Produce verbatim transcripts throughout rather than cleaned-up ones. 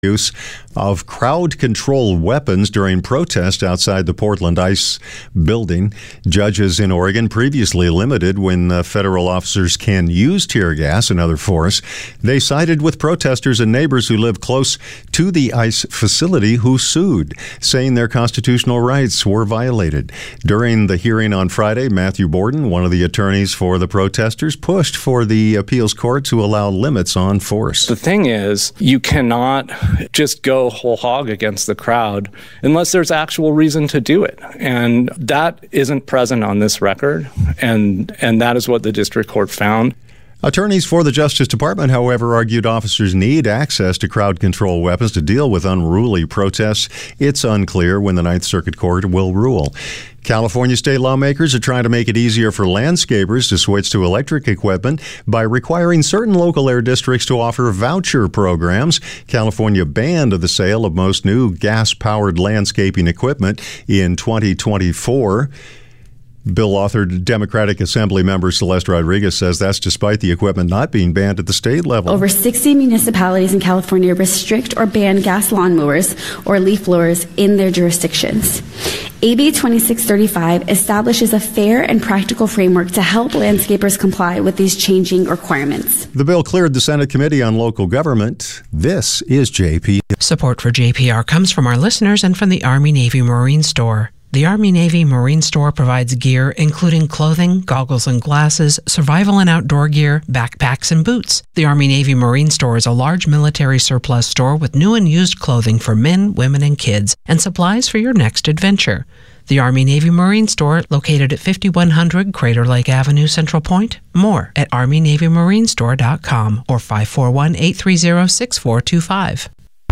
use of crowd control weapons during protests outside the Portland ICE building. Judges in Oregon previously limited when uh, federal officers can use tear gas and other force. They sided with protesters and neighbors who live close to the ICE facility who sued, saying their constitutional rights were violated. During the hearing on Friday, Matthew Borden, one of the attorneys for the protesters, pushed for the appeals court to allow limits on force. The thing is, you cannot just go whole hog against the crowd unless there's actual reason to do it. And that isn't present on this record. And, and that is what the district court found. Attorneys for the Justice Department, however, argued officers need access to crowd control weapons to deal with unruly protests. It's unclear when the Ninth Circuit Court will rule. California state lawmakers are trying to make it easier for landscapers to switch to electric equipment by requiring certain local air districts to offer voucher programs. California banned the sale of most new gas-powered landscaping equipment in twenty twenty-four. Bill authored Democratic Assembly member Celeste Rodriguez says that's despite the equipment not being banned at the state level. Over sixty municipalities in California restrict or ban gas lawnmowers or leaf blowers in their jurisdictions. A B twenty-six thirty-five establishes a fair and practical framework to help landscapers comply with these changing requirements. The bill cleared the Senate Committee on Local Government. This is J P. Support for J P R comes from our listeners and from the Army Navy Marine Store. The Army Navy Marine Store provides gear including clothing, goggles and glasses, survival and outdoor gear, backpacks, and boots. The Army Navy Marine Store is a large military surplus store with new and used clothing for men, women, and kids, and supplies for your next adventure. The Army Navy Marine Store, located at fifty-one hundred Crater Lake Avenue, Central Point. More at army navy marine store dot com or five four one, eight three zero, six four two five.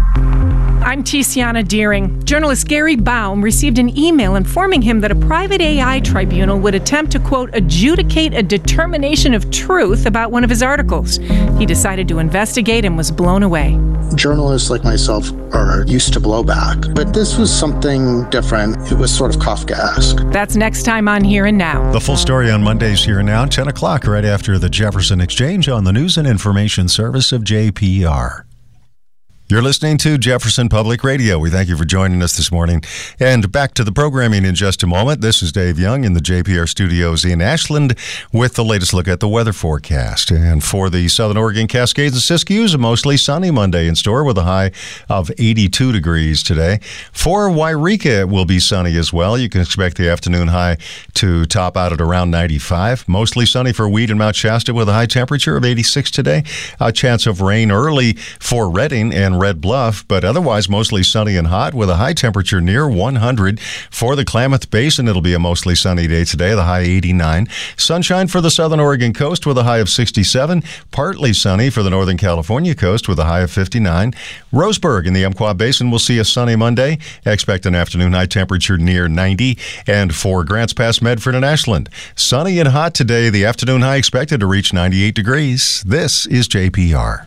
I'm Tiziana Deering. Journalist Gary Baum received an email informing him that a private A I tribunal would attempt to, quote, adjudicate a determination of truth about one of his articles. He decided to investigate and was blown away. Journalists like myself are used to blowback, but this was something different. It was sort of Kafkaesque. That's next time on Here and Now. The full story on Mondays Here and Now, ten o'clock, right after the Jefferson Exchange on the News and Information Service of J P R. You're listening to Jefferson Public Radio. We thank you for joining us this morning. And back to the programming in just a moment. This is Dave Young in the J P R studios in Ashland with the latest look at the weather forecast. And for the Southern Oregon Cascades and Siskiyous, a mostly sunny Monday in store with a high of eighty-two degrees today. For Wairika, it will be sunny as well. You can expect the afternoon high to top out at around ninety-five. Mostly sunny for Weed and Mount Shasta with a high temperature of eighty-six today. A chance of rain early for Redding and Red Bluff, but otherwise mostly sunny and hot with a high temperature near one hundred. For the Klamath Basin, it'll be a mostly sunny day today, the high eighty-nine. Sunshine for the Southern Oregon coast with a high of sixty-seven. Partly sunny for the Northern California coast with a high of fifty-nine. Roseburg in the Umpqua Basin will see a sunny Monday. Expect an afternoon high temperature near ninety. And for Grants Pass, Medford, and Ashland, sunny and hot today. The afternoon high expected to reach ninety-eight degrees. This is J P R.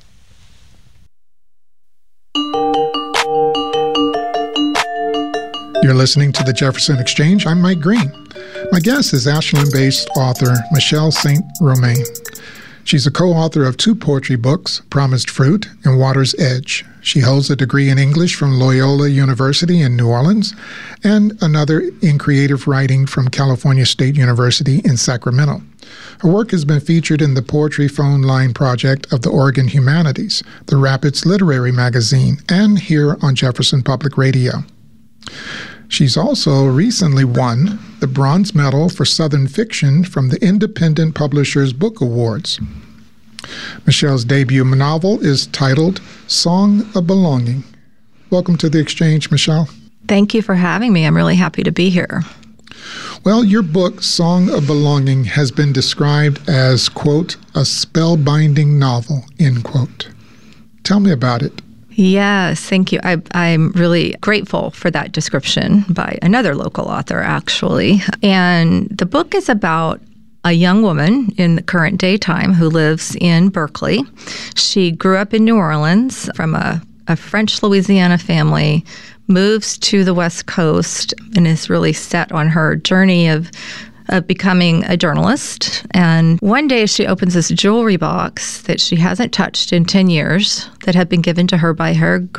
You're listening to the Jefferson Exchange. I'm Mike Green. My guest is Ashland-based author Michelle Saint Romain. She's a co-author of two poetry books, Promised Fruit and Water's Edge. She holds a degree in English from Loyola University in New Orleans and another in creative writing from California State University in Sacramento. Her work has been featured in the Poetry Phone Line Project of the Oregon Humanities, the Rapids Literary Magazine, and here on Jefferson Public Radio. She's also recently won the Bronze Medal for Southern Fiction from the Independent Publishers Book Awards. Michelle's debut novel is titled Song of Belonging. Welcome to the Exchange, Michelle. Thank you for having me. I'm really happy to be here. Well, your book, Song of Belonging, has been described as, quote, a spellbinding novel, end quote. Tell me about it. Yes, thank you. I, I'm really grateful for that description by another local author, actually. And the book is about a young woman in the current day time who lives in Berkeley. She grew up in New Orleans from a, a French Louisiana family, moves to the West Coast, and is really set on her journey of of becoming a journalist. And one day she opens this jewelry box that she hasn't touched in ten years that had been given to her by her